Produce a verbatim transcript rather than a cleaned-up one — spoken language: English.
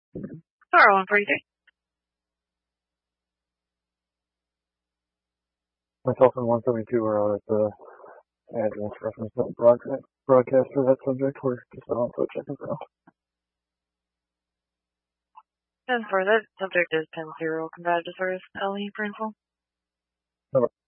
Star one forty-three. Myself and one seventy-two are out at the address reference that broadcast, broadcast for that subject. We're just on foot checking for now. ten four, that subject is ten zero, combative disorders, L E, principal. Over.